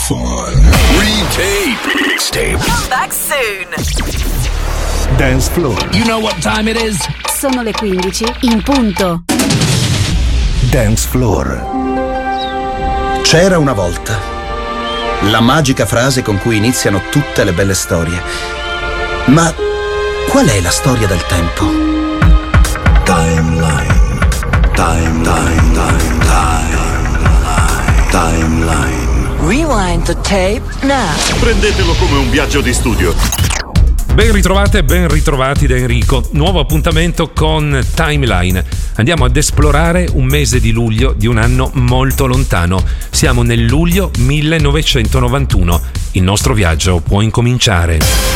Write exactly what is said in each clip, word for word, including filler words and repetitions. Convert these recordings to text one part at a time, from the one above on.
Re-tape. Tape. Come back soon. Dance Floor. You know what time it is? Sono le quindici in punto. Dance Floor. C'era una volta. La magica frase con cui iniziano tutte le belle storie. Ma qual è la storia del tempo? Timeline. Time, time, time, time. Timeline. Rewind the tape now. Prendetelo come un viaggio di studio. Ben ritrovate e ben ritrovati da Enrico. Nuovo appuntamento con Timeline. Andiamo ad esplorare un mese di luglio di un anno molto lontano. Siamo nel luglio millenovecentonovantuno. Il nostro viaggio può incominciare.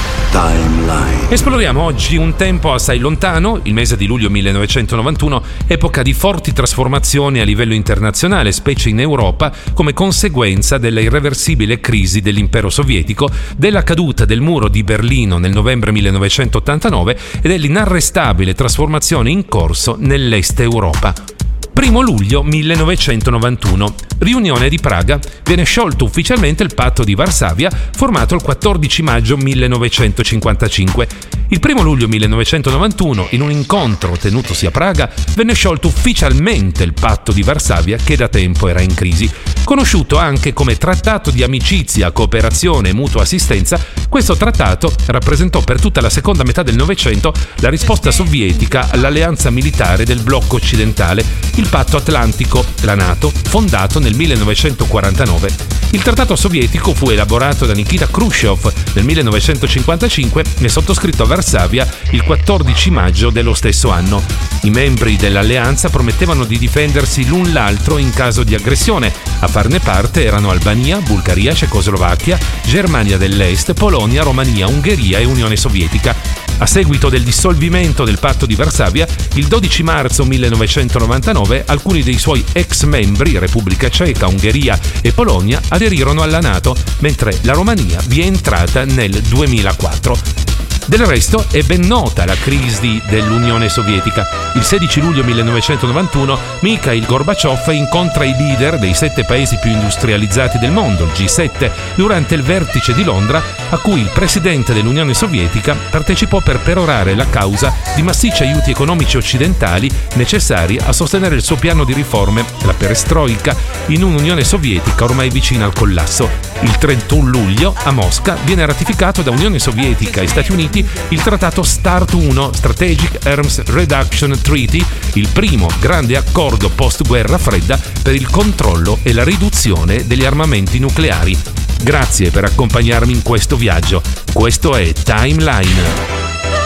Timeline. Esploriamo oggi un tempo assai lontano, il mese di luglio millenovecentonovantuno, epoca di forti trasformazioni a livello internazionale, specie in Europa, come conseguenza della irreversibile crisi dell'impero sovietico, della caduta del muro di Berlino nel novembre millenovecentottantanove e dell'inarrestabile trasformazione in corso nell'est Europa. Primo luglio millenovecentonovantuno. Riunione di Praga. Viene sciolto ufficialmente il patto di Varsavia, formato il quattordici maggio millenovecentocinquantacinque. Il primo luglio millenovecentonovantuno, in un incontro tenutosi a Praga, venne sciolto ufficialmente il patto di Varsavia, che da tempo era in crisi. Conosciuto anche come Trattato di amicizia, cooperazione e mutua assistenza, questo trattato rappresentò per tutta la seconda metà del Novecento la risposta sovietica all'alleanza militare del blocco occidentale, il Patto Atlantico, la NATO, fondato nel millenovecentoquarantanove. Il trattato sovietico fu elaborato da Nikita Khrushchev nel millenovecentocinquantacinque e sottoscritto a Varsavia il quattordici maggio dello stesso anno. I membri dell'alleanza promettevano di difendersi l'un l'altro in caso di aggressione. A farne parte erano Albania, Bulgaria, Cecoslovacchia, Germania dell'Est, Polonia, Romania, Ungheria e Unione Sovietica. A seguito del dissolvimento del patto di Varsavia, il dodici marzo millenovecentonovantanove alcuni dei suoi ex membri, Repubblica Ceca, Ungheria e Polonia, aderirono alla NATO, mentre la Romania vi è entrata nel duemilaquattro. Del resto è ben nota la crisi dell'Unione Sovietica. Il sedici luglio millenovecentonovantuno Mikhail Gorbaciov incontra i leader dei sette paesi più industrializzati del mondo, il G sette, durante il vertice di Londra, a cui il presidente dell'Unione Sovietica partecipò per perorare la causa di massicci aiuti economici occidentali necessari a sostenere il suo piano di riforme, la perestroika, in un'Unione Sovietica ormai vicina al collasso. Il trentuno luglio, a Mosca, viene ratificato da Unione Sovietica e Stati Uniti il trattato START uno, Strategic Arms Reduction Treaty, il primo grande accordo post-guerra fredda per il controllo e la riduzione degli armamenti nucleari. Grazie per accompagnarmi in questo viaggio. Questo è Timeline.